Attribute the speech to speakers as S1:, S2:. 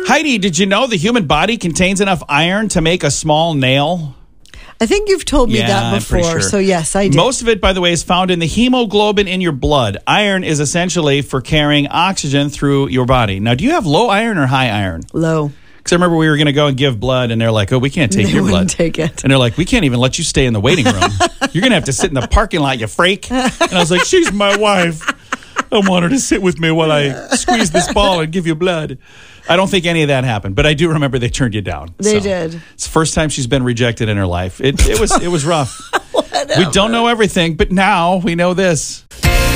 S1: Heidi, did you know the human body contains enough iron to make a small nail?
S2: I think you've told me that
S1: I'm pretty
S2: before,
S1: sure.
S2: so yes, I did.
S1: Most of it, by the way, is found in the hemoglobin in your blood. Iron is essentially for carrying oxygen through your body. Now, do you have low iron or high iron?
S2: Low.
S1: Because I remember we were going to go and give blood, and they're like, oh, we can't take your blood.
S2: Take it.
S1: And they're like, we can't even let you stay in the waiting room. You're going to have to sit in the parking lot, you freak. And I was like, she's my wife. I want her to sit with me while I squeeze this ball and give you blood. I don't think any of that happened, but I do remember they turned you down.
S2: They did.
S1: It's the first time she's been rejected in her life. It was rough. We don't know everything, but now we know this.